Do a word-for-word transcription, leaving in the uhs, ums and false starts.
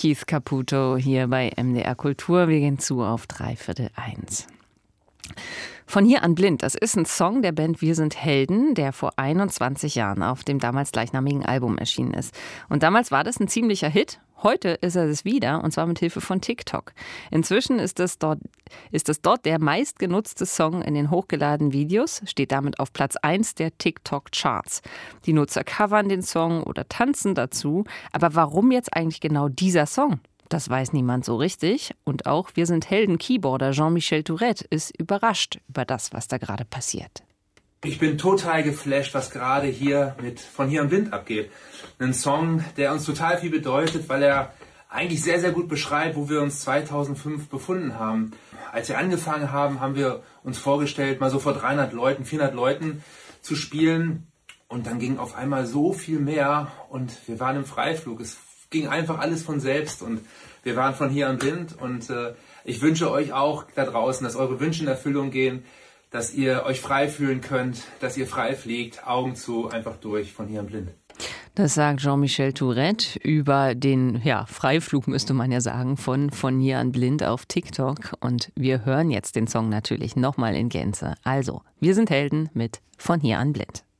Keith Caputo hier bei M D R Kultur. Wir gehen zu auf dreiviertel eins. Von hier an blind, das ist ein Song der Band Wir sind Helden, der vor einundzwanzig Jahren auf dem damals gleichnamigen Album erschienen ist. Und damals war das ein ziemlicher Hit. Heute ist er es wieder, und zwar mit Hilfe von TikTok. Inzwischen ist das dort, ist das dort der meistgenutzte Song in den hochgeladenen Videos, steht damit auf Platz eins der TikTok-Charts. Die Nutzer covern den Song oder tanzen dazu. Aber warum jetzt eigentlich genau dieser Song? Das weiß niemand so richtig. Und auch Wir sind Helden-Keyboarder Jean-Michel Tourette ist überrascht über das, was da gerade passiert. Ich bin total geflasht, was gerade hier mit Von hier an blind abgeht. Ein Song, der uns total viel bedeutet, weil er eigentlich sehr, sehr gut beschreibt, wo wir uns zweitausendfünf befunden haben. Als wir angefangen haben, haben wir uns vorgestellt, mal so vor dreihundert Leuten, vierhundert Leuten zu spielen. Und dann ging auf einmal so viel mehr und wir waren im Freiflug. Es ging einfach alles von selbst und wir waren von hier an blind. Und äh, ich wünsche euch auch da draußen, dass eure Wünsche in Erfüllung gehen, dass ihr euch frei fühlen könnt, dass ihr frei fliegt, Augen zu, einfach durch, von hier an blind. Das sagt Jean-Michel Tourette über den ja, Freiflug, müsste man ja sagen, von Von hier an blind auf TikTok. Und wir hören jetzt den Song natürlich nochmal in Gänze. Also, Wir sind Helden mit Von hier an blind.